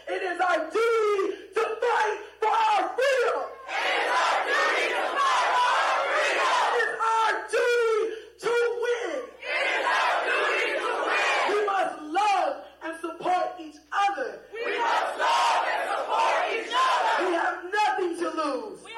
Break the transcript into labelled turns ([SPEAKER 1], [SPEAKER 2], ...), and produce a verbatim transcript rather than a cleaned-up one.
[SPEAKER 1] It is our duty to fight for our freedom.
[SPEAKER 2] It is our duty to fight for our freedom.
[SPEAKER 1] It is our duty to win.
[SPEAKER 2] It is our duty to win.
[SPEAKER 1] We must love and support each other.
[SPEAKER 2] We must love and support each other.
[SPEAKER 1] We have nothing to lose.
[SPEAKER 2] We